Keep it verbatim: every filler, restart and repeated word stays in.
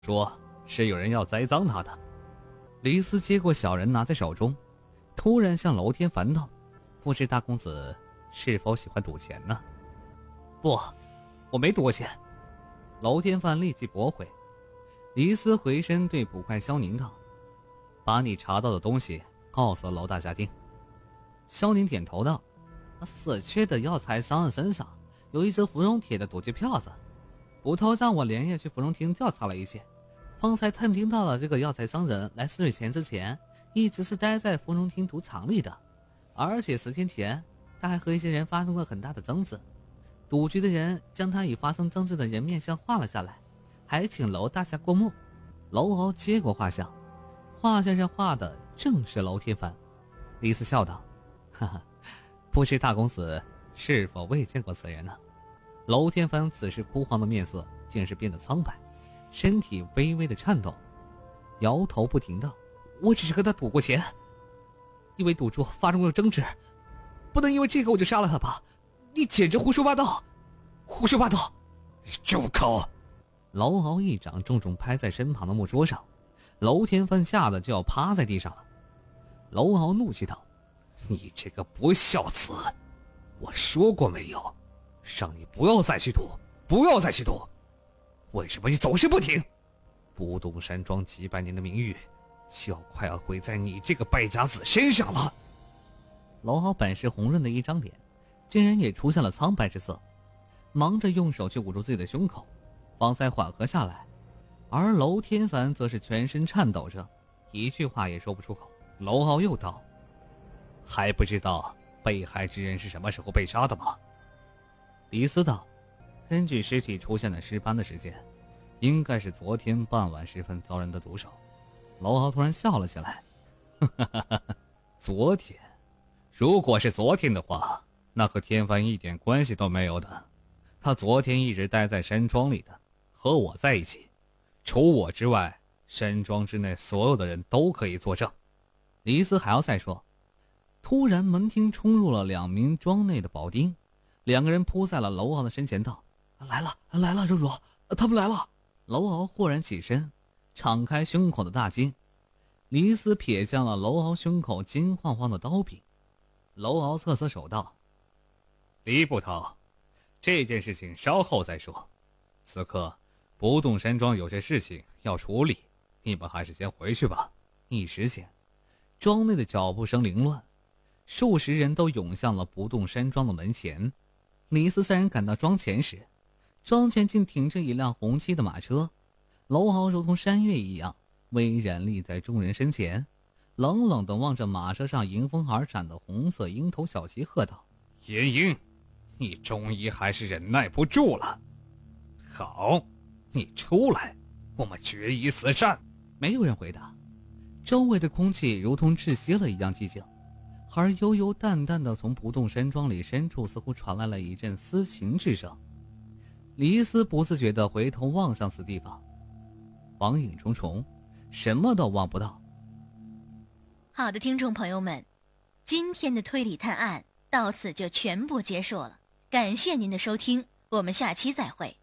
说是有人要栽赃他的。黎斯接过小人拿在手中，突然向楼天烦道：不知大公子是否喜欢赌钱呢？不，我没赌过钱。楼天范立即驳回。黎斯回身对捕快萧宁道：把你查到的东西告诉楼大家丁。萧宁点头道：死去的药材商人身上有一则芙蓉帖的赌局票子，捕头让我连夜去芙蓉厅调查了一些，方才探听到了这个药材商人来泗水泉之前一直是待在芙蓉厅赌场里的，而且十天前他还和一些人发生过很大的争执，赌局的人将他与发生争执的人面相画了下来，还请楼大侠过目。楼敖接过画像，画像上画的正是楼天凡。李斯笑道：哈哈，不知大公子是否未见过此人呢？楼天凡此时枯黄的面色竟是变得苍白，身体微微的颤抖，摇头不停道：我只是和他赌过钱，因为赌注发生了争执，不能因为这个我就杀了他吧？你简直胡说八道，胡说八道！ 住口！ 楼敖一掌重重拍在身旁的木桌上，楼天帆吓得就要趴在地上了。楼敖怒气道：你这个不孝子，我说过没有，让你不要再去赌，不要再去赌，为什么你总是不听？不动山庄几百年的名誉就快要毁在你这个败家子身上了。楼敖本是红润的一张脸竟然也出现了苍白之色，忙着用手去捂住自己的胸口，方才缓和下来。而楼天凡则是全身颤抖着，一句话也说不出口。楼敖又道：还不知道被害之人是什么时候被杀的吗？李斯道：根据尸体出现的尸斑的时间，应该是昨天傍晚时分遭人的毒手。楼敖突然笑了起来：昨天？如果是昨天的话，那和天凡一点关系都没有的。他昨天一直待在山庄里的，和我在一起，除我之外，山庄之内所有的人都可以作证。李斯还要再说，突然门厅冲入了两名庄内的保丁，两个人扑在了楼敖的身前道：来了来了，柔柔，他们来了。楼敖豁然起身，敞开胸口的大襟。李斯瞥向了楼敖胸口金晃晃的刀柄。楼敖侧侧手道：李捕头，这件事情稍后再说，此刻不动山庄有些事情要处理，你们还是先回去吧。一时间庄内的脚步声凌乱，数十人都涌向了不动山庄的门前。李斯三人赶到庄前时，庄前竟停着一辆红漆的马车，楼敖如同山岳一样巍然立在众人身前，冷冷地望着马车上迎风而展的红色鹰头小旗，喝道：严英，你终于还是忍耐不住了。好，你出来，我们决一死战。没有人回答，周围的空气如同窒息了一样寂静，而悠悠淡淡的从不动山庄里深处似乎传来了一阵丝琴之声。黎斯不自觉地回头望向此地方，光影重重，什么都望不到。 好的，听众朋友们，今天的推理探案到此就全部结束了，感谢您的收听，我们下期再会。